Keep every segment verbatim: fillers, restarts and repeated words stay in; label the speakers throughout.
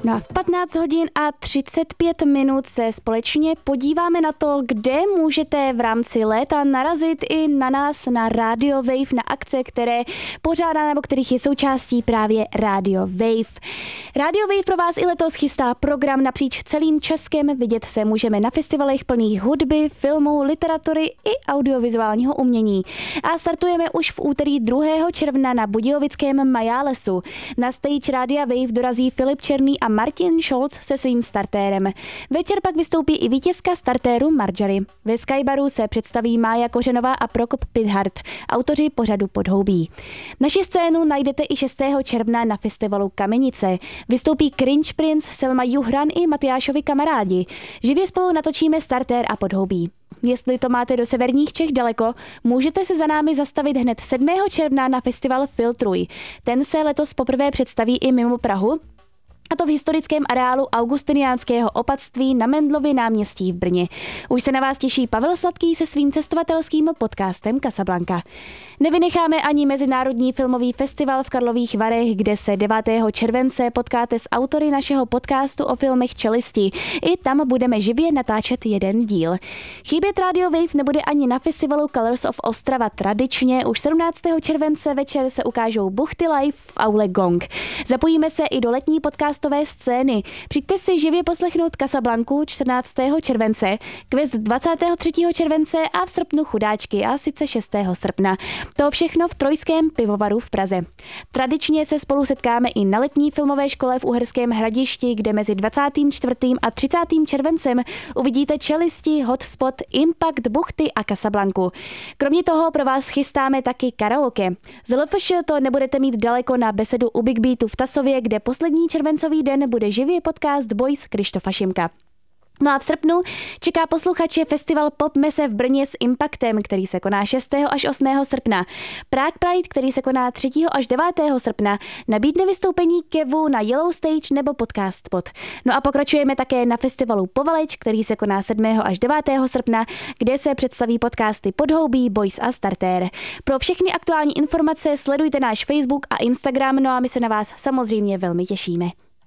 Speaker 1: No a v patnáct hodin a třicet pět minut se společně podíváme na to, kde můžete v rámci léta narazit i na nás, na Radio Wave, na akce, které pořádá nebo kterých je součástí právě Radio Wave. Radio Wave pro vás i letos chystá program napříč celým Českem. Vidět se můžeme na festivalech plných hudby, filmu, literatury i audiovizuálního umění. A startujeme už v úterý druhého června na budějovickém Majálesu. Na stage Rádia Wave dorazí Filip Černý a Martin Scholz se svým startérem. Večer pak vystoupí i vítězka startéru Marjorie. Ve Skybaru se představí Mája Kořenová a Prokop Pithart, autoři pořadu Podhoubí. Naši scénu najdete i šestého června na festivalu Kamenice. Vystoupí Cringe Prince, Selma Juhran i Matyášovi kamarádi. Živě spolu natočíme startér a Podhoubí. Jestli to máte do severních Čech daleko, můžete se za námi zastavit hned sedmého června na festival Filtruj. Ten se letos poprvé představí i mimo Prahu, a to v historickém areálu Augustiniánského opatství na Mendlově náměstí v Brně. Už se na vás těší Pavel Sladký se svým cestovatelským podcastem Casablanca. Nevynecháme ani Mezinárodní filmový festival v Karlových Varech, kde se devátého července potkáte s autory našeho podcastu o filmech Čelisti. I tam budeme živě natáčet jeden díl. Chybět Radio Wave nebude ani na festivalu Colors of Ostrava. Tradičně už sedmnáctého července večer se ukážou buchty live v aule Gong. Zapojíme se i do letní podcastové scény. Přijďte si živě poslechnout Casablancu čtrnáctého července, Quest dvacátého třetího července a v srpnu Chudáčky, a sice šestého srpna. To všechno v Trojském pivovaru v Praze. Tradičně se spolu setkáme i na letní filmové škole v Uherském Hradišti, kde mezi dvacátým čtvrtým a třicátým červencem uvidíte Čelisti, Hotspot, Impact, Buchty a Casablancu. Kromě toho pro vás chystáme taky karaoke. Z L F Š to nebudete mít daleko na besedu u Big Beatu v Tasově, kde poslední červencový den bude živě podcast Boys Krištofa Šimka. No a v srpnu čeká posluchače festival Pop Mese v Brně s Impactem, který se koná šestého až osmého srpna. Prague Pride, který se koná třetího až devátého srpna, nabídne vystoupení Kevu na Yellow Stage nebo Podcast Spot. No a pokračujeme také na festivalu Povaleč, který se koná sedmého až devátého srpna, kde se představí podcasty Podhoubí, Boys a Startér. Pro všechny aktuální informace sledujte náš Facebook a Instagram, no a my se na vás samozřejmě velmi těšíme.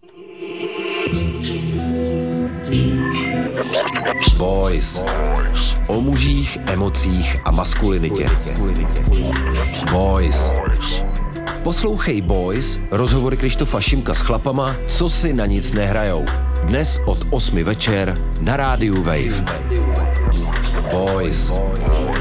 Speaker 2: Boys. O mužích, emocích a maskulinitě. Boys. Poslouchej Boys, rozhovory Krištofa Šimka s chlapama, co si na nic nehrajou. Dnes od osmi večer na rádiu Wave. Boys.